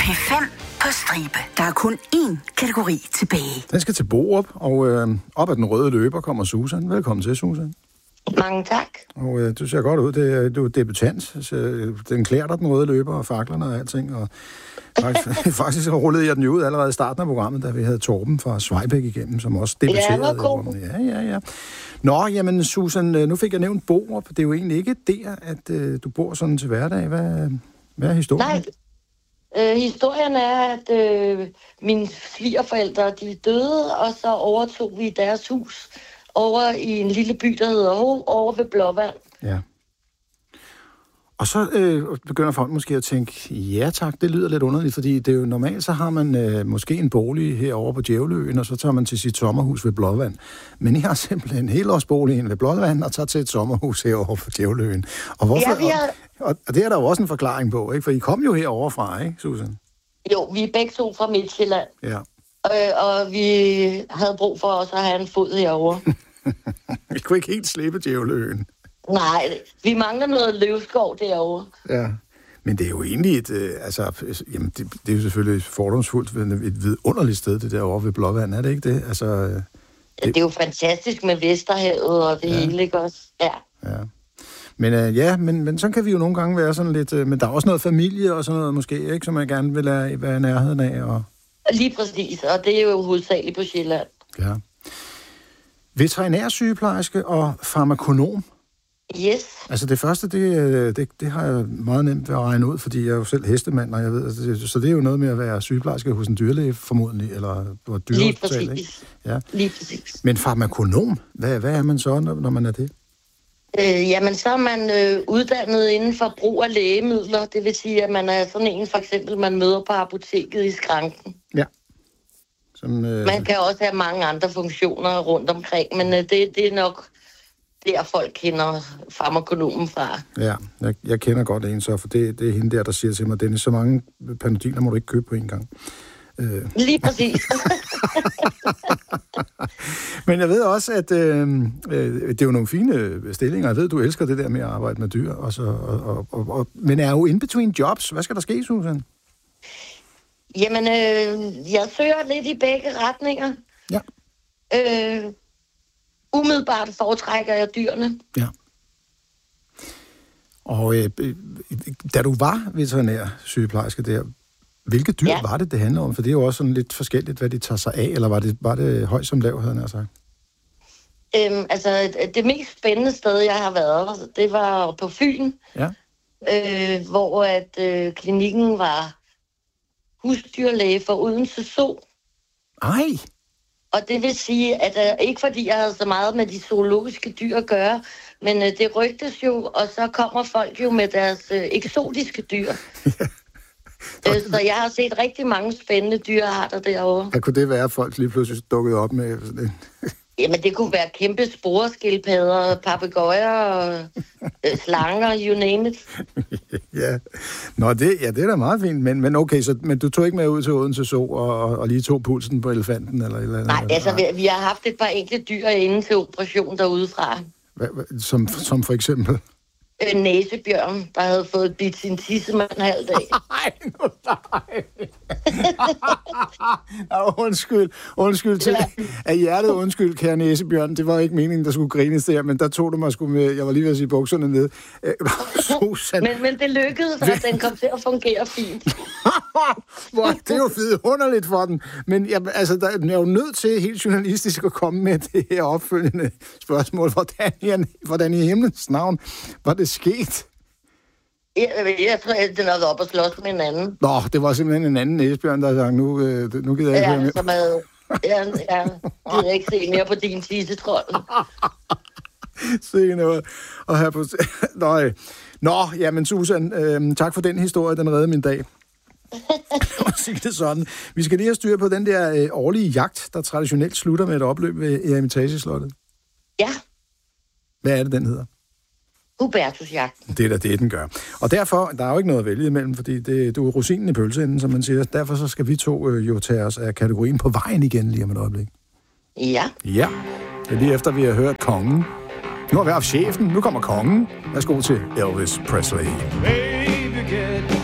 P5 på stribe. Der er kun én kategori tilbage. Den skal til Borup, og op ad den røde løber kommer Susan. Velkommen til, Susan. Mange tak. Og du ser godt ud. Du er debutant. Den klæder dig, den røde løber og faklerne og alting. Og faktisk rullede jeg den jo ud allerede i starten af programmet, da vi havde Torben fra Svejbæk igennem, som også debuterede. Ja, var god. Ja. Nå, jamen Susan, nu fik jeg nævnt Borup. Det er jo egentlig ikke der, at du bor sådan til hverdag. Hvad er historien? Nej, historien er, at mine svigerforældre, de døde, og så overtog vi deres hus over i en lille by, der hedder over ved Blåvand. Ja. Og så begynder folk måske at tænke, ja tak, det lyder lidt underligt, fordi det er jo normalt, så har man måske en bolig herovre på Djævleøen, og så tager man til sit sommerhus ved Blåvand. Men I har simpelthen en helårsbolig ved Blåvand, og tager til et sommerhus herovre på Djævleøen. Og hvorfor? Ja, og det er der jo også en forklaring på, ikke? For I kom jo herovre fra, ikke, Susan? Jo, vi er begge to fra Midtjylland. Ja. Og vi havde brug for også at have en fod herovre. Vi kunne ikke helt slippe Djævleøen. Nej, vi mangler noget løvskov derovre. Ja, men det er jo egentlig et, jamen det er jo selvfølgelig fordomsfuldt, et vidunderligt sted, det derovre ved Blåvand, er det ikke det? Altså, det er jo fantastisk med Vesterhavet og det hele, ikke også? Ja. Men sådan kan vi jo nogle gange være sådan lidt, men der er også noget familie og sådan noget måske, ikke, som man gerne vil være i nærheden af. Og... Lige præcis, og det er jo hovedsageligt på Sjælland. Ja. Veterinærsygeplejerske og farmakonom. Yes. Altså det første, det har jeg meget nemt ved at regne ud, fordi jeg er jo selv hestemand, og jeg ved, altså så det er jo noget med at være sygeplejerske hos en dyrlæge formodentlig, eller på et dyrehospital, ikke? Ja. Lige præcis. Men farmakonom, hvad er man så, når man er det? Jamen, så er man uddannet inden for brug af lægemidler, det vil sige, at man er sådan en, for eksempel, man møder på apoteket i skranken. Ja. Man kan også have mange andre funktioner rundt omkring, men det er nok der, folk kender farmakonomen fra. Ja, jeg kender godt en så, for det er hende der siger til mig, Dennis, så mange Panodiner må du ikke købe på en gang. Lige præcis. Men jeg ved også, at det er jo nogle fine stillinger. Jeg ved, du elsker det der med at arbejde med dyr. Men er jo in between jobs. Hvad skal der ske, Susan? Jamen, jeg søger lidt i begge retninger. Ja. Umiddelbart foretrækker jeg dyrene. Ja. Og da du var veterinær sygeplejerske der, hvilke dyr var det handler om? For det er jo også sådan lidt forskelligt, hvad de tager sig af, eller var det højt som lav, havde jeg sagt? Det mest spændende sted, jeg har været, det var på Fyn, hvor at klinikken var husdyrlæge for Odense Zoo. Ej! Og det vil sige, at ikke fordi jeg havde så meget med de zoologiske dyr at gøre, men det rygtes jo, og så kommer folk jo med deres eksotiske dyr. Så jeg har set rigtig mange spændende dyrearter derovre. Hvad kunne det være, at folk lige pludselig dukkede op med sådan en? Jamen, det kunne være kæmpe sporeskildpadder, papegøjer, slanger, you name it. Ja. Nå, det er da meget fint, men okay, men du tog ikke med ud til Odense Zoo og lige tog pulsen på elefanten eller et eller andet? Nej, altså, vi har haft et par enkelte dyr inde til operation derudefra. Som for eksempel? Næsebjørn, der havde fået bidt sin tissemand en halv dag. Undskyld til af hjertet, undskyld, kære næsebjørn. Det var ikke meningen, der skulle grines der, men der tog du mig sgu med, jeg var lige ved at sige bukserne ned. men det lykkedes, og den kom til at fungere fint. Det er jo vidunderligt for den. Men der er jo nødt til helt journalistisk at komme med det her opfølgende spørgsmål. Hvordan i himlens navn var det sket? Jeg tror, at den havde op og slås med en anden. Nå, det var simpelthen en anden næsebjørn, der sagde, nu gider jeg ikke høre mere. Som havde... Jeg gider ikke se mere på din tissetrold. Se noget. Og her på... Nå, jamen Susan, tak for den historie, den reddede min dag. Det sådan. Vi skal lige have styr på den der årlige jagt, der traditionelt slutter med et opløb ved Eremitageslottet. Ja. Hvad er det, den hedder? Hubertusjagten. Det er da det, den gør. Og derfor, der er jo ikke noget at vælge imellem, fordi du er rosinen i pølseenden, som man siger. Derfor så skal vi to jo tage os af kategorien på vejen igen lige om et øjeblik. Ja. Ja, det er lige efter, vi har hørt kongen. Nu har vi haft chefen, nu kommer kongen. Værsgo til Elvis Presley. Baby, get